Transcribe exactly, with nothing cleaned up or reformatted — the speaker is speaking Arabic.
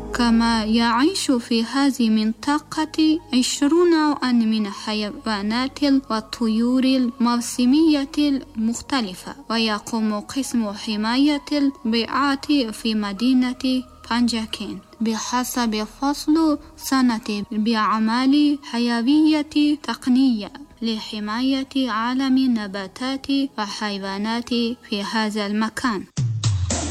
كما يعيش في هذه المنطقة عشرون نوعا من الحيوانات والطيور الموسمية المختلفة. ويقوم قسم حماية البيئات في مدينة بانجاكين بحسب فصل سنة بأعمال حيوية تقنية لحماية عالم النباتات والحيوانات في هذا المكان.